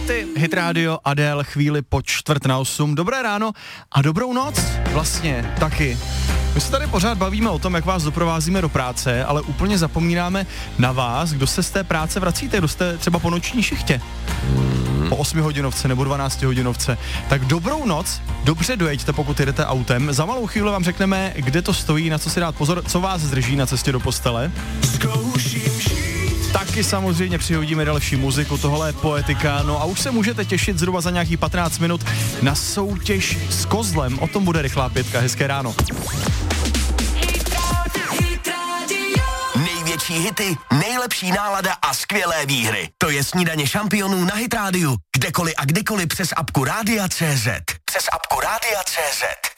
Hit Radio, Adele, chvíli po 7:45. Dobré ráno a dobrou noc vlastně taky. My se tady pořád bavíme o tom, jak vás doprovázíme do práce, ale úplně zapomínáme na vás, kdo se z té práce vracíte, kdo jste třeba po noční šichtě. Po 8hodinovce nebo 12hodinovce. Tak dobrou noc, dobře dojeďte, pokud jedete autem. Za malou chvíli vám řekneme, kde to stojí, na co si dát pozor, co vás zdrží na cestě do postele. Taky samozřejmě přihodíme další muziku, tohle je Poetika, no a už se můžete těšit zhruba za nějakých 15 minut na soutěž s kozlem, o tom bude rychlá pětka, hezké ráno. Největší hity, nejlepší nálada a skvělé výhry. To je Snídaně šampionů na Hit Radio. Kdekoliv a kdykoliv přes apku Rádia.cz. Přes apku Rádia.cz.